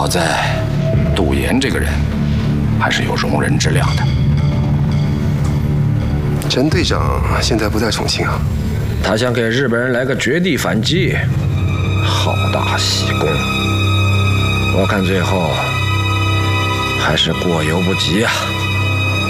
好在，杜岩这个人还是有容人之量的。 陈队长现在不在重庆啊？ 他想给日本人来个绝地反击，好大喜功。我看最后还是过犹不及啊。